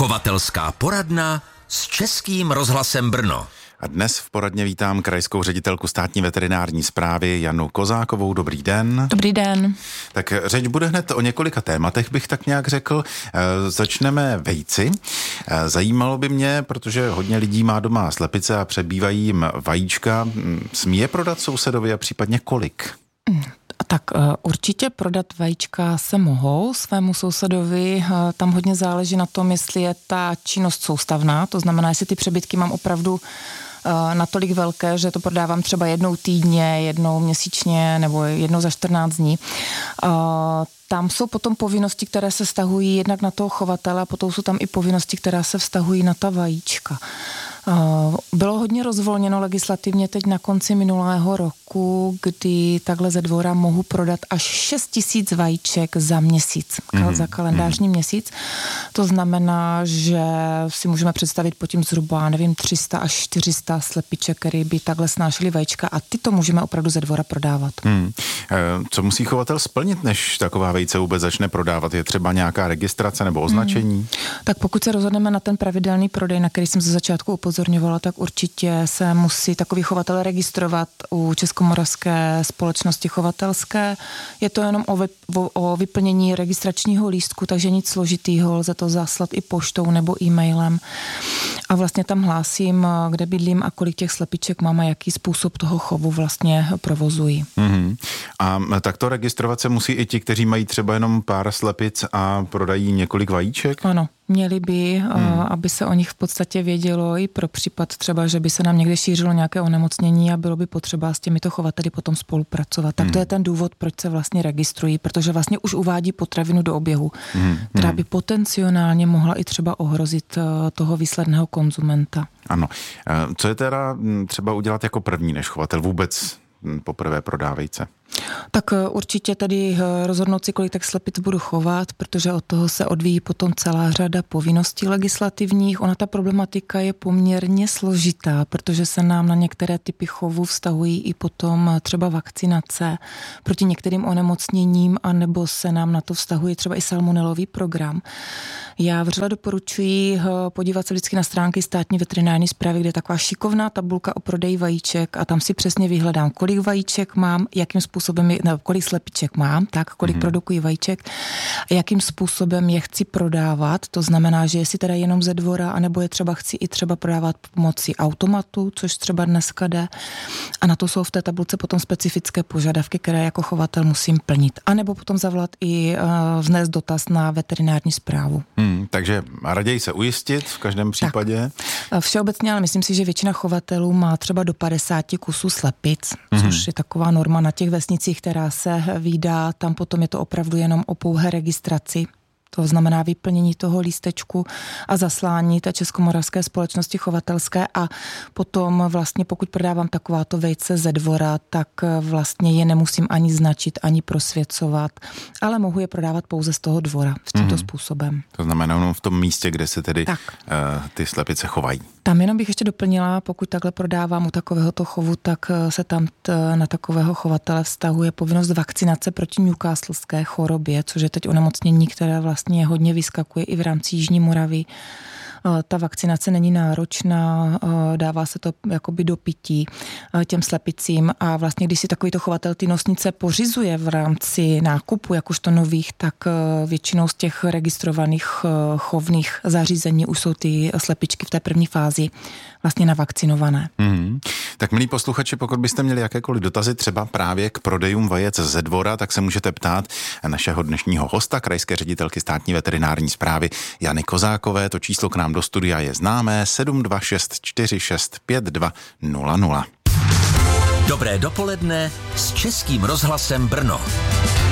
Chovatelská poradna s Českým rozhlasem Brno. A dnes v poradně vítám krajskou ředitelku státní veterinární správy Janu Kozákovou. Dobrý den. Dobrý den. Tak řeč bude hned o několika tématech, bych tak nějak řekl. Začneme vejci. Zajímalo by mě, protože hodně lidí má doma slepice a přebývají jim vajíčka. Smí je prodat sousedovi a případně kolik? Tak určitě prodat vajíčka se mohou svému sousedovi. Tam hodně záleží na tom, jestli je ta činnost soustavná, to znamená, jestli ty přebytky mám opravdu natolik velké, že to prodávám třeba jednou týdně, jednou měsíčně nebo jednou za 14 dní. Tam jsou potom povinnosti, které se vztahují jednak na toho chovatele a potom jsou tam i povinnosti, které se vztahují na ta vajíčka. Bylo hodně rozvolněno legislativně teď na konci minulého roku, kdy takhle ze dvora mohu prodat až 6 000 vajíček za měsíc, za kalendářní měsíc. To znamená, že si můžeme představit pod tím zhruba, 300 až 400 slepiček, které by takhle snášely vajíčka a ty to můžeme opravdu ze dvora prodávat. Co musí chovatel splnit, než taková vejce vůbec začne prodávat? Je třeba nějaká registrace nebo označení? Tak pokud se rozhodneme na ten pravidelný prodej, na který jsem ze začátku upozorňovala, tak určitě se musí takový chovatel registrovat u Českomoravské společnosti chovatelské. Je to jenom o vyplnění registračního lístku, takže nic složitýho, lze to zaslat i poštou nebo e-mailem. A vlastně tam hlásím, kde bydlím a kolik těch slepiček mám a jaký způsob toho chovu vlastně provozují. A takto registrovat se musí i ti, kteří mají třeba jenom pár slepic a prodají několik vajíček? Ano. Měli by, aby se o nich v podstatě vědělo i pro případ třeba, že by se nám někde šířilo nějaké onemocnění a bylo by potřeba s těmito chovateli potom spolupracovat. Tak to je ten důvod, proč se vlastně registrují, protože vlastně už uvádí potravinu do oběhu, která by potenciálně mohla i třeba ohrozit toho výsledného konzumenta. Ano. Co je teda třeba udělat jako první, než chovatel vůbec poprvé prodá vejce? Tak určitě tady rozhodnout si, kolik tak slepic budu chovat, protože od toho se odvíjí potom celá řada povinností legislativních. Ona ta problematika je poměrně složitá, protože se nám na některé typy chovu vztahují i potom třeba vakcinace proti některým onemocněním, anebo se nám na to vztahuje třeba i salmonelový program. Já vřele doporučuji podívat se vždycky na stránky státní veterinární správy, kde je taková šikovná tabulka o prodeji vajíček a tam si přesně vyhledám, kolik vajíček mám, jakým způsobem kolik slepiček mám, tak kolik produkují vajíček a jakým způsobem je chci prodávat. To znamená, že jestli teda jenom ze dvora, anebo je třeba chci i třeba prodávat pomocí automatu, což třeba dneska jde. A na to jsou v té tabulce potom specifické požadavky, které jako chovatel musím plnit. A nebo potom zavolat i vznést dotaz na veterinární správu. Takže raději se ujistit v každém případě. Tak. Všeobecně, ale myslím si, že většina chovatelů má třeba do 50 kusů slepic, což je taková norma na těch vesnicích, která se vídá. Tam potom je to opravdu jenom o pouhé registraci. To znamená vyplnění toho lístečku a zaslání té Českomoravské společnosti chovatelské a potom vlastně pokud prodávám takováto vejce ze dvora, tak vlastně je nemusím ani značit, ani prosvěcovat, ale mohu je prodávat pouze z toho dvora s tímto způsobem. To znamená jenom v tom místě, kde se tedy ty slepice chovají. Tam jenom bych ještě doplnila, pokud takhle prodávám u takovéhoto chovu, tak se tam na takového chovatele vztahuje povinnost vakcinace proti newcastleské chorobě, což je teď onemocnění, které vlastně hodně vyskakuje i v rámci Jižní Moravy. Ta vakcinace není náročná, dává se to jakoby do pití těm slepicím a vlastně, když si takovýto chovatel ty nosnice pořizuje v rámci nákupu jakožto nových, tak většinou z těch registrovaných chovných zařízení už jsou ty slepičky v té první fázi vlastně navakcinované. Tak milí posluchači, pokud byste měli jakékoliv dotazy třeba právě k prodejům vajec ze dvora, tak se můžete ptát našeho dnešního hosta, krajské ředitelky státní veterinární správy Jany Kozákové. To číslo k nám do studia je známé 726465200. Dobré dopoledne s Českým rozhlasem Brno.